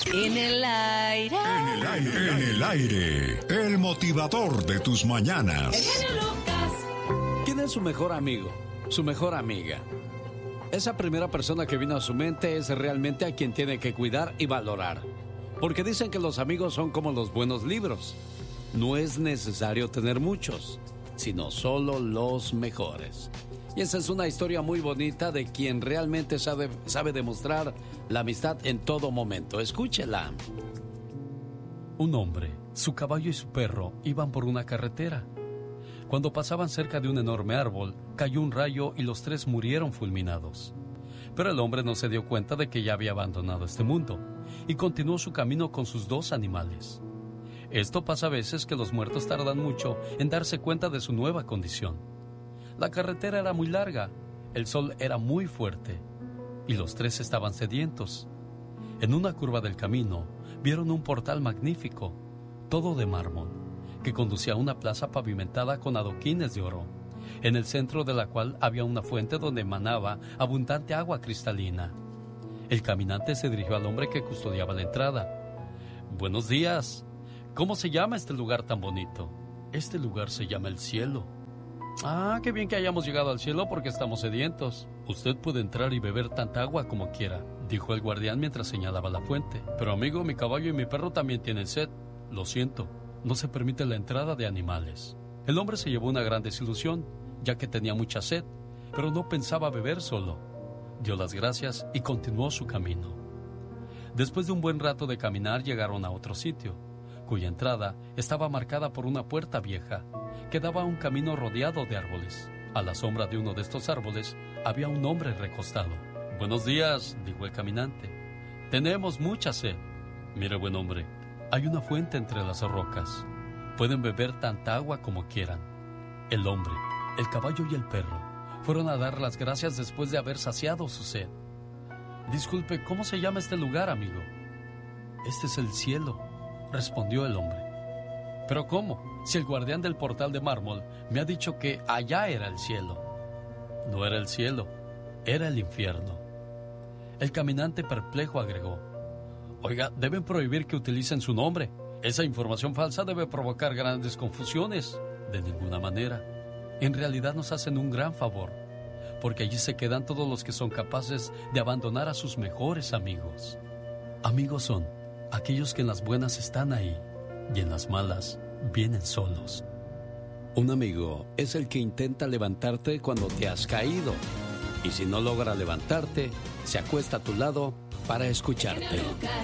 En el aire. En el aire. En el aire. El motivador de tus mañanas. El genio Lucas. ¿Quién es su mejor amigo? Su mejor amiga. Esa primera persona que vino a su mente es realmente a quien tiene que cuidar y valorar. Porque dicen que los amigos son como los buenos libros. No es necesario tener muchos, sino solo los mejores. Y esa es una historia muy bonita de quien realmente sabe demostrar la amistad en todo momento. Escúchela. Un hombre, su caballo y su perro iban por una carretera. Cuando pasaban cerca de un enorme árbol, cayó un rayo y los tres murieron fulminados. Pero el hombre no se dio cuenta de que ya había abandonado este mundo y continuó su camino con sus dos animales. Esto pasa a veces, que los muertos tardan mucho en darse cuenta de su nueva condición. La carretera era muy larga, el sol era muy fuerte y los tres estaban sedientos. En una curva del camino vieron un portal magnífico, todo de mármol, que conducía a una plaza pavimentada con adoquines de oro, en el centro de la cual había una fuente donde emanaba abundante agua cristalina. El caminante se dirigió al hombre que custodiaba la entrada. «Buenos días. ¿Cómo se llama este lugar tan bonito?» «Este lugar se llama el cielo». «Ah, qué bien que hayamos llegado al cielo porque estamos sedientos. Usted puede entrar y beber tanta agua como quiera», dijo el guardián mientras señalaba la fuente. «Pero amigo, mi caballo y mi perro también tienen sed. Lo siento, no se permite la entrada de animales». El hombre se llevó una gran desilusión, ya que tenía mucha sed, pero no pensaba beber solo. Dio las gracias y continuó su camino. Después de un buen rato de caminar, llegaron a otro sitio, cuya entrada estaba marcada por una puerta vieja que daba a un camino rodeado de árboles. A la sombra de uno de estos árboles había un hombre recostado. «Buenos días», dijo el caminante. «Tenemos mucha sed». «Mire, buen hombre, hay una fuente entre las rocas. Pueden beber tanta agua como quieran». El hombre, el caballo y el perro fueron a dar las gracias después de haber saciado su sed. «Disculpe, ¿cómo se llama este lugar, amigo?» «Este es el cielo», respondió el hombre. «¿Pero cómo? Si el guardián del portal de mármol me ha dicho que allá era el cielo». «No era el cielo, era el infierno». El caminante perplejo agregó: «Oiga, deben prohibir que utilicen su nombre. Esa información falsa debe provocar grandes confusiones». «De ninguna manera. En realidad nos hacen un gran favor, porque allí se quedan todos los que son capaces de abandonar a sus mejores amigos. Amigos son aquellos que en las buenas están ahí y en las malas vienen solos». Un amigo es el que intenta levantarte cuando te has caído, y si no logra levantarte, se acuesta a tu lado para escucharte.